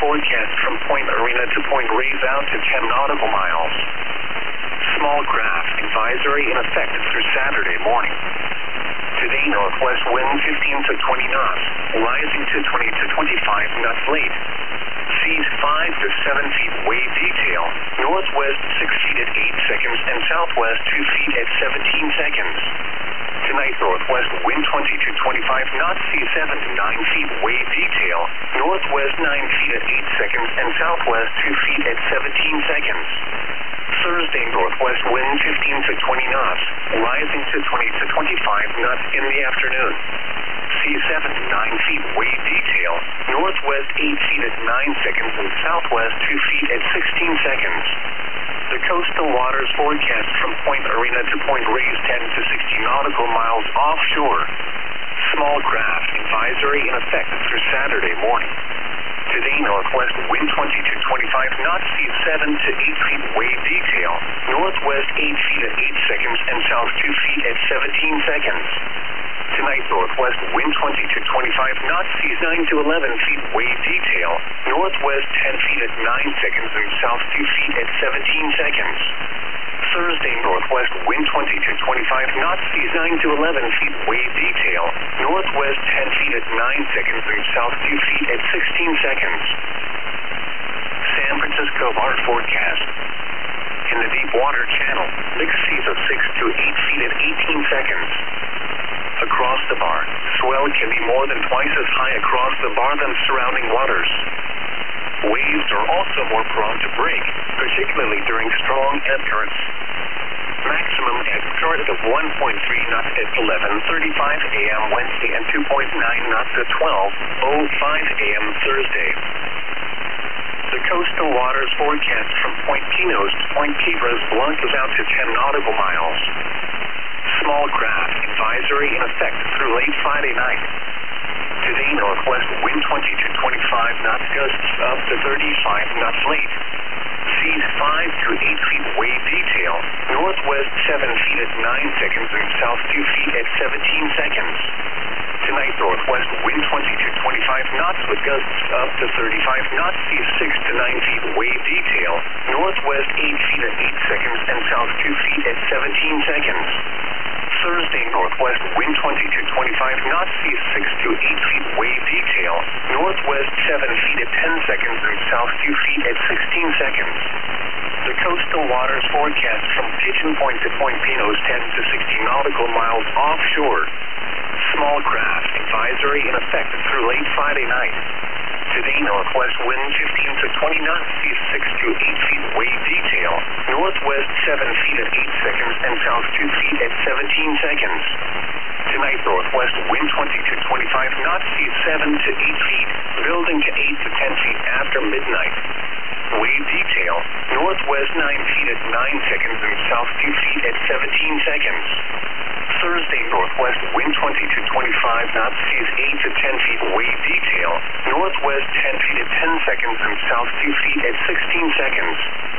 forecast from Point Arena to Point Reyes out to 10 nautical miles. Small craft advisory in effect through Saturday morning. Today, northwest wind 15 to 20 knots, rising to 20 to 25 knots late. Seas 5 to 7 feet wave detail, northwest 6 feet at 8 seconds and southwest 2 feet at 17 seconds. Tonight, northwest wind 20 to 25 knots, seas 7 to 9 feet wave detail, northwest 9 feet at 8 seconds and southwest 2 feet at 17 seconds. Thursday, northwest wind 15 to 20 knots, rising to 20 to 25 knots in the afternoon. Seas 7 to 9 feet wave detail, northwest 8 feet at 9 seconds and southwest 2 feet at 16 seconds. The coastal waters forecast from Point Arena to Point Reyes 10 to 60 nautical miles offshore. Small craft advisory in effect through Saturday morning. Today, northwest wind 20 to 25 knots, seas 7 to 8 feet wave detail, northwest 8 feet at 8 seconds and south 2 feet at 17 seconds. Tonight, northwest wind 20 to 25 knots, seas 9 to 11 feet wave detail, northwest 10 feet at 9 seconds and south 2 feet at 17 seconds. Thursday, northwest wind 20 to 25 knots, seas 9 to 11 feet wave detail, northwest 10 feet at 9 seconds and south 2 feet at 16 seconds. San Francisco water forecast. In the deep water channel, mixed seas of 6 to 8 feet at 18 seconds. Across the bar, swell can be more than twice as high across the bar than surrounding waters. Waves are also more prone to break, particularly during strong ebb currents. Maximum ebb current of 1.3 knots at 11:35 a.m. Wednesday and 2.9 knots at 12:05 a.m. Thursday. The coastal waters forecast from Point Pinos to Point Cabras Blancas out to 10 nautical miles. Small craft advisory in effect through late Friday night. Today, northwest wind 20 to 25 knots, gusts up to 35 knots late. Seas 5 to 8 feet wave detail, northwest 7 feet at 9 seconds and south 2 feet at 17 seconds. Tonight, northwest wind 20 to 25 knots with gusts up to 35 knots, seas 6 to 9 feet wave detail, northwest 8 feet at 8 seconds and south 2 feet at 17 seconds. Thursday, northwest wind 20 to 25 knots, seas 6 to 8 feet wave detail, northwest 7 feet at 10 seconds and south 2 feet at 16 seconds. The coastal waters forecast from Pigeon Point to Point Pinos 10 to 60 nautical miles offshore. Small craft advisory in effect through late Friday night. Today, northwest wind 15 to 20 knots, seas 6 to 8 feet wave detail, northwest 7 feet at 8 seconds and south 2 feet at 17 seconds. Tonight, northwest wind 20 to 25 knots, seas 7 to 8 feet, building to 8 to 10 feet after midnight. Wave detail, northwest 9 feet at 9 seconds and south 2 feet at 17 seconds. Thursday, northwest wind 20 to 25 knots, seas 8 to 10 feet wave detail, northwest 10 feet at 10 seconds and south 2 feet at 16 seconds.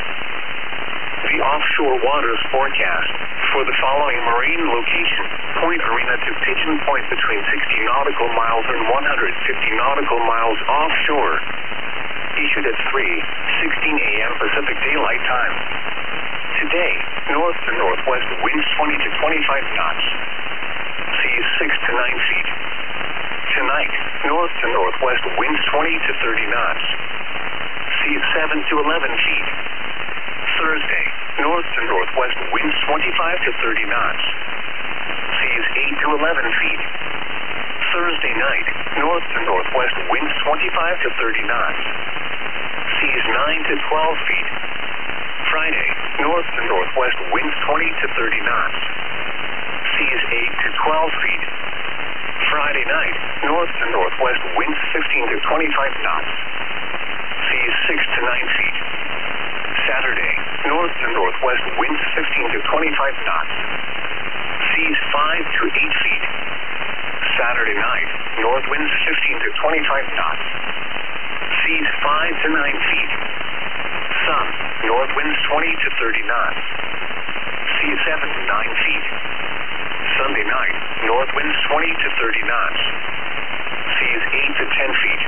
The offshore waters forecast for the following marine location: Point Arena to Pigeon Point between 60 nautical miles and 150 nautical miles offshore. Issued at 3:16 a.m. Pacific Daylight Time. Today, north to northwest winds 20 to 25 knots. Seas 6 to 9 feet. Tonight, north to northwest winds 20 to 30 knots. Seas 7 to 11 feet. Thursday, north to northwest winds 25 to 30 knots. Seas 8 to 11 feet. Thursday night, north to northwest winds 25 to 30 knots. Seas 9 to 12 feet. Friday, north to northwest winds 20 to 30 knots. Seas 8 to 12 feet. Friday night, north to northwest winds 15 to 25 knots. Seas 6 to 9 feet. Saturday, north to northwest winds 15 to 25 knots. Seas 5 to 8 feet. Saturday night, north winds 15 to 25 knots. Seas 5 to 9 feet. Sun, north winds 20 to 30 knots. Seas 7 to 9 feet. Sunday night, north winds 20 to 30 knots. Seas 8 to 10 feet.